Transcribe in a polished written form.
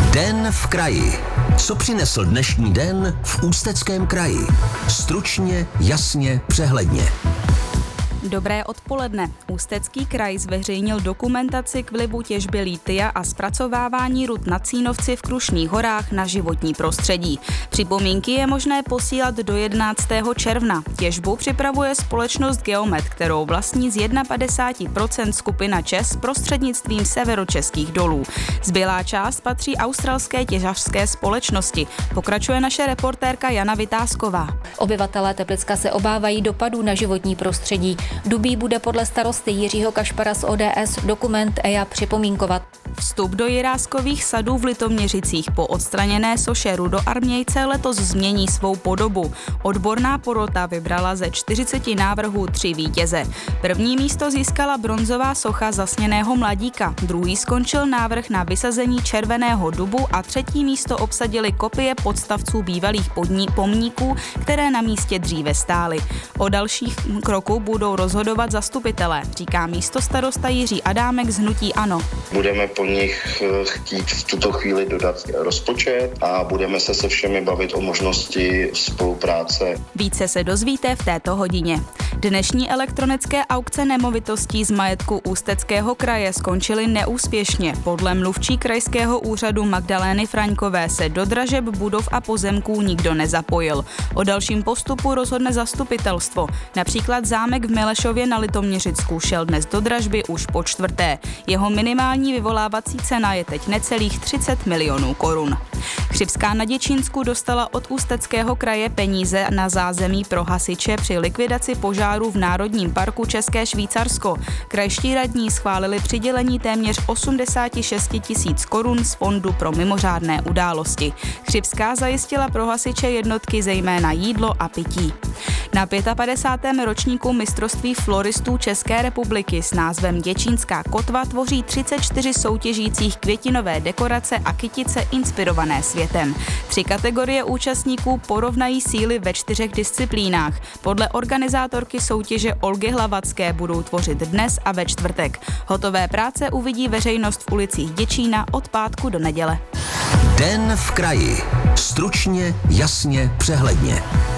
Den v kraji. Co přinesl dnešní den v Ústeckém kraji? Stručně, jasně, přehledně. Dobré odpoledne. Ústecký kraj zveřejnil dokumentaci k vlivu těžby lithia a zpracovávání rud na Cínovci v Krušných horách na životní prostředí. Připomínky je možné posílat do 11. června. Těžbu připravuje společnost Geomet, kterou vlastní z 51% skupina ČEZ prostřednictvím severočeských dolů. Zbylá část patří australské těžařské společnosti. Pokračuje naše reportérka Jana Vytázková. Obyvatelé Teplicka se obávají dopadů na životní prostředí. Dubí bude podle starosty Jiřího Kašpara z ODS dokument EIA připomínkovat. Vstup do Jiráskových sadů v Litoměřicích po odstraněné soše Rudoarmějce letos změní svou podobu. Odborná porota vybrala ze 40 návrhů 3 vítěze. První místo získala bronzová socha zasněného mladíka, druhý skončil návrh na vysazení červeného dubu a třetí místo obsadili kopie podstavců bývalých pomníků, které na místě dříve stály. O dalších kroku budou rozhodovat zastupitelé, říká místostarosta Jiří Adámek z hnutí ANO. Budeme po nich chtít v tuto chvíli dodat rozpočet a budeme se všemi bavit o možnosti spolupráce. Více se dozvíte v této hodině. Dnešní elektronické aukce nemovitostí z majetku Ústeckého kraje skončily neúspěšně. Podle mluvčí krajského úřadu Magdalény Fraňkové se do dražeb budov a pozemků nikdo nezapojil. O dalším postupu rozhodne zastupitelstvo. Například zámek v Milešově na Litoměřicku šel dnes do dražby už po čtvrté. Jeho minimální vyvolávací cena je teď necelých 30 milionů korun. Chřibská na Děčínsku dostala od Ústeckého kraje peníze na zázemí pro hasiče při likvidaci požáru v Národním parku České Švýcarsko. Krajští radní schválili přidělení téměř 86 000 korun z fondu pro mimořádné události. Chřibská zajistila pro hasiče jednotky zejména jídlo a pití. Na 55. ročníku mistrovství floristů České republiky s názvem Děčínská kotva tvoří 34 soutěžících květinové dekorace a kytice inspirované světem. 3 kategorie účastníků porovnají síly ve 4 disciplínách. Podle organizátorky soutěže Olgy Hlavacké budou tvořit dnes a ve čtvrtek. Hotové práce uvidí veřejnost v ulicích Děčína od pátku do neděle. Den v kraji. Stručně, jasně, přehledně.